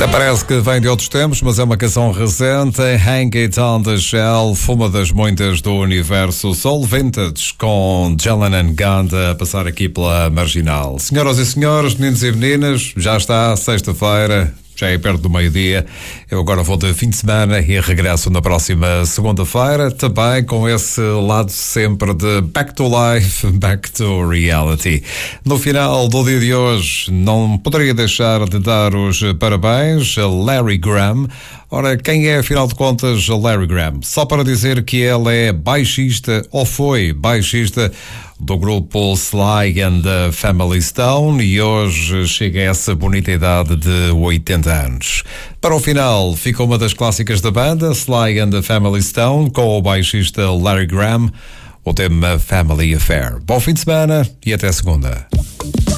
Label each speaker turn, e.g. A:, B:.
A: Até parece que vem de outros tempos, mas é uma canção recente. Hang It On The Shelf, uma das muitas do universo soul vintage, com Jalen Ganda a passar aqui pela Marginal. Senhoras e senhores, meninos e meninas, já está sexta-feira. Já é perto do meio-dia. Eu agora vou de fim de semana e regresso na próxima segunda-feira, também com esse lado sempre de back to life, back to reality. No final do dia de hoje, não poderia deixar de dar os parabéns a Larry Graham. Ora, quem é, afinal de contas, Larry Graham? Só para dizer que ele é baixista, ou foi baixista, do grupo Sly and the Family Stone, e hoje chega a essa bonita idade de 80 anos. Para o final, fica uma das clássicas da banda, Sly and the Family Stone, com o baixista Larry Graham, o tema Family Affair. Bom fim de semana e até segunda.